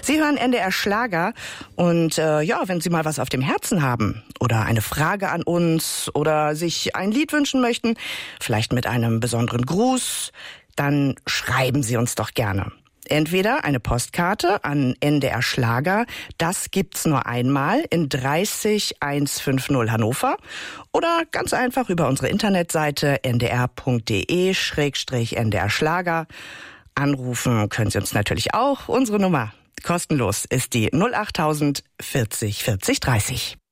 Sie hören NDR Schlager und wenn Sie mal was auf dem Herzen haben oder eine Frage an uns oder sich ein Lied wünschen möchten, vielleicht mit einem besonderen Gruß, dann schreiben Sie uns doch gerne. Entweder eine Postkarte an NDR Schlager, das gibt's nur einmal in 30150 Hannover, oder ganz einfach über unsere Internetseite ndr.de/NDR Schlager. Anrufen können Sie uns natürlich auch. Unsere Nummer kostenlos ist die 08000 40 40 30.